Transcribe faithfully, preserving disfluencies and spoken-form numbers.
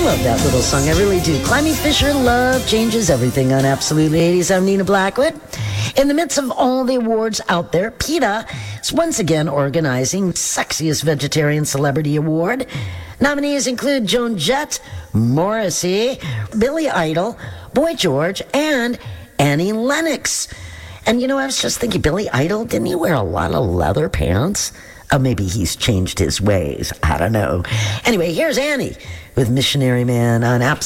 love that little song. I really do. Climby Fisher, Love Changes Everything on Absolutely eighties. I'm Nina Blackwood. In the midst of all the awards out there, PETA is once again organizing Sexiest Vegetarian Celebrity Award. Nominees include Joan Jett, Morrissey, Billy Idol, Boy George, and Annie Lennox. And you know, I was just thinking, Billy Idol, didn't he wear a lot of leather pants? Oh, maybe he's changed his ways. I don't know. Anyway, here's Annie with Missionary Man on Absolutely.